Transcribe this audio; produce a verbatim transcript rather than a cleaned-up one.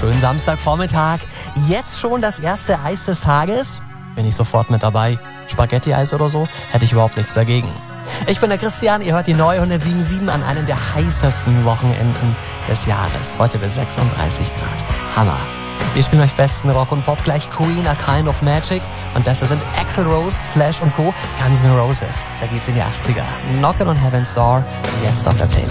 Schönen Samstagvormittag. Jetzt schon das erste Eis des Tages. Bin ich sofort mit dabei. Spaghetti-Eis oder so? Hätte ich überhaupt nichts dagegen. Ich bin der Christian, ihr hört die neue hundertsieben Komma sieben an einem der heißesten Wochenenden des Jahres. Heute bis sechsunddreißig Grad. Hammer. Wir spielen euch besten Rock und Pop, gleich Queen, A Kind of Magic. Und das sind Axl Rose, Slash und Co. Guns N' Roses. Da geht's in die achtziger. Knockin' on Heaven's Door. Jetzt auf der Playlist.